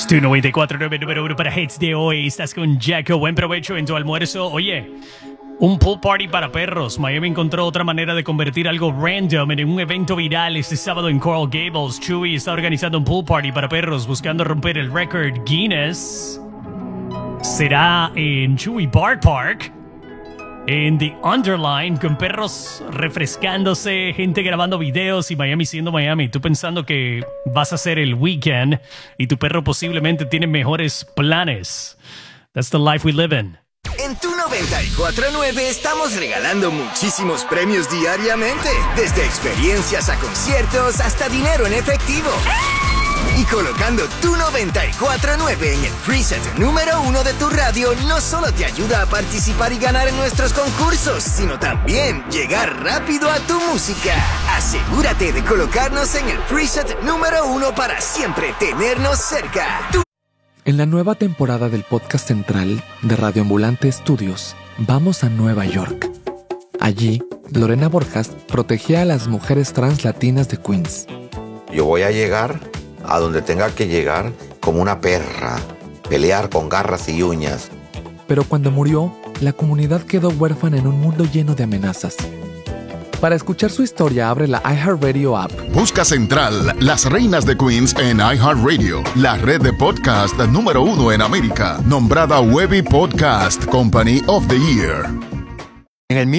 Es tu 94.9 número 1 para hits de hoy. Estás con Jacko. Buen provecho en tu almuerzo. Oye, un pool party para perros. Miami encontró otra manera de convertir algo random en un evento viral este sábado en Coral Gables. Chewy está organizando un pool party para perros buscando romper el récord Guinness. Será en Chewy Bar Park, en The Underline, con perros refrescándose, gente grabando videos y Miami siendo Miami. Tú pensando que vas a hacer el weekend y tu perro posiblemente tiene mejores planes. That's the life we live in. En tu 94.9 estamos regalando muchísimos premios diariamente. Desde experiencias a conciertos hasta dinero en efectivo. Y colocando tu 94.9 en el preset número 1 de tu radio no solo te ayuda a participar y ganar en nuestros concursos, sino también llegar rápido a tu música. Asegúrate de colocarnos en el preset número 1 para siempre tenernos cerca. En la nueva temporada del podcast central de Radio Ambulante Estudios, vamos a Nueva York. Allí, Lorena Borjas protegía a las mujeres trans latinas de Queens. Yo voy a llegar a donde tenga que llegar como una perra, pelear con garras y uñas. Pero cuando murió, la comunidad quedó huérfana en un mundo lleno de amenazas. Para escuchar su historia, abre la iHeartRadio app. Busca Central, las reinas de Queens en iHeartRadio, la red de podcast número 1 en América, nombrada Webby Podcast Company of the Year. En el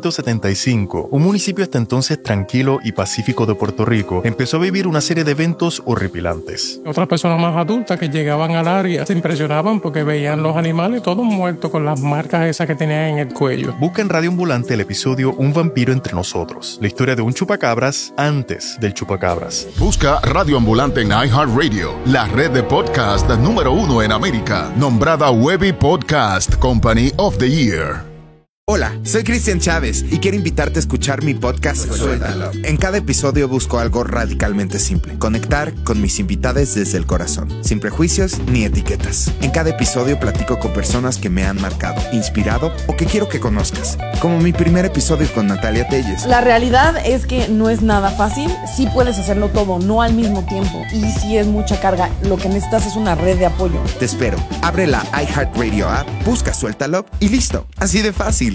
1975, un municipio hasta entonces tranquilo y pacífico de Puerto Rico empezó a vivir una serie de eventos horripilantes. Otras personas más adultas que llegaban al área se impresionaban porque veían los animales todos muertos con las marcas esas que tenían en el cuello. Busca en Radio Ambulante el episodio Un vampiro entre nosotros, la historia de un chupacabras antes del chupacabras. Busca Radio Ambulante en iHeartRadio, la red de podcast número 1 en América, nombrada Webby Podcast Company of the Year. Hola, soy Cristian Chávez y quiero invitarte a escuchar mi podcast Suéltalo. En cada episodio busco algo radicalmente simple: conectar con mis invitados desde el corazón, sin prejuicios ni etiquetas. En cada episodio platico con personas que me han marcado, inspirado o que quiero que conozcas, como mi primer episodio con Natalia Telles. La realidad es que no es nada fácil. Sí puedes hacerlo todo, no al mismo tiempo, y sí es mucha carga. Lo que necesitas es una red de apoyo. Te espero. Abre la iHeartRadio app, busca Suéltalo y listo. Así de fácil.